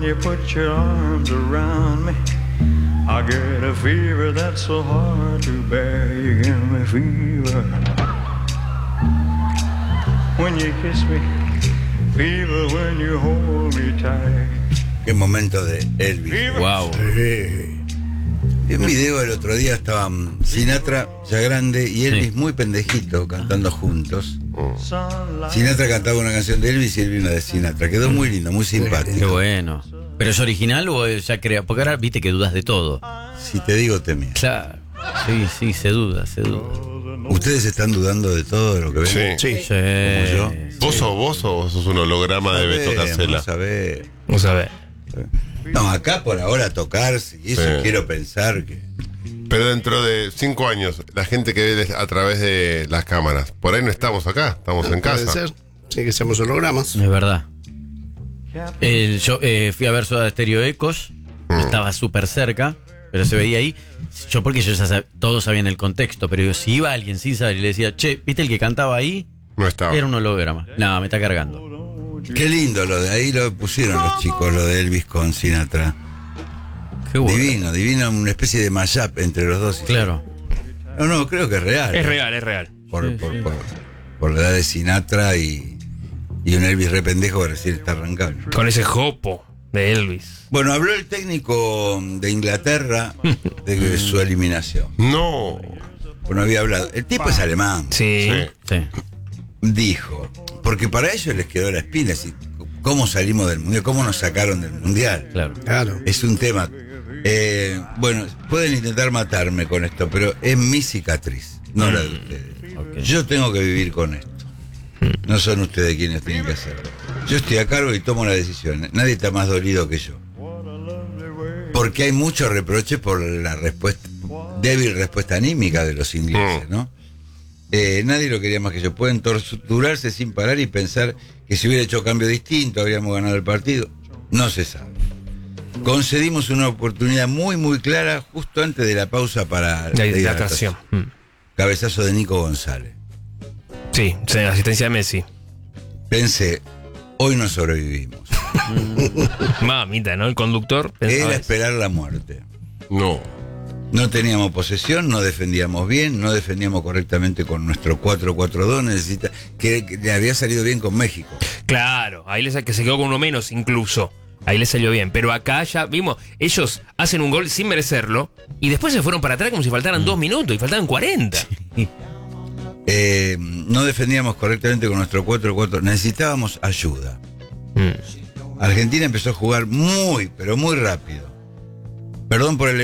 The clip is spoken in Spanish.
you put your arms around me, I get a fever that's so hard to bear. You give me fever when you kiss me, fever when you hold me tight. Qué momento de Elvis. Wow. Vi un video el otro día, estaban Sinatra ya grande y Elvis muy pendejito cantando juntos. Sinatra cantaba una canción de Elvis y Elvis una de Sinatra. Quedó muy lindo, muy simpático. Qué bueno. ¿Pero es original o ya crea? Porque ahora viste que dudas de todo. Si te digo, te miento. Claro. Sí, se duda. ¿Ustedes están dudando de todo lo que ven? Sí. Sí. yo. ¿Vos sos un holograma de Beto Casella? Vamos a ver. No, acá por ahora tocarse y eso quiero pensar que... Pero dentro de 5 años, la gente que ve a través de las cámaras, por ahí no estamos acá, estamos en Puede casa. ser. Sí, que seamos hologramas. Es verdad. Yo fui a ver Soda Stereo Ecos, estaba súper cerca, pero se veía ahí. Porque yo ya todos sabían el contexto, pero yo, si iba alguien sin saber y le decía, che, ¿viste el que cantaba ahí? No estaba. Era un holograma. No, me está cargando. Qué lindo lo de ahí, lo pusieron los chicos, lo de Elvis con Sinatra. Qué bueno. Divino, una especie de mashup entre los dos. Claro. No, creo que es real. Es real. Por la edad de Sinatra y un Elvis re pendejo que recién está arrancando. Con ese jopo de Elvis. Bueno, habló el técnico de Inglaterra de su eliminación. No. Bueno, había hablado. El tipo es alemán. Sí. Dijo, porque para ellos les quedó la espina, así, ¿cómo salimos del mundial? ¿Cómo nos sacaron del mundial? Claro. Es un tema. Bueno, pueden intentar matarme con esto, pero es mi cicatriz, no la de ustedes. Okay. Yo tengo que vivir con esto. No son ustedes quienes tienen que hacerlo. Yo estoy a cargo y tomo la decisión. Nadie está más dolido que yo. Porque hay mucho reproche por la débil respuesta anímica de los ingleses, ¿no? Nadie lo quería más que yo. Pueden torturarse sin parar y pensar que si hubiera hecho cambio distinto habríamos ganado el partido. No se sabe. Concedimos una oportunidad muy, muy clara justo antes de la pausa para La hidratación. Cabezazo de Nico González. Sí, asistencia de Messi. Pensé, hoy no sobrevivimos. Mamita, ¿no? El conductor. Era esperar la muerte. No teníamos posesión, no defendíamos bien, no defendíamos correctamente con nuestro 4-4-2, que le había salido bien con México. Claro, ahí que se quedó con uno menos incluso. Ahí le salió bien. Pero acá ya vimos, ellos hacen un gol sin merecerlo y después se fueron para atrás como si faltaran 2 minutos y faltaban 40. No defendíamos correctamente con nuestro 4-4, necesitábamos ayuda. Argentina empezó a jugar muy, pero muy rápido. Perdón por el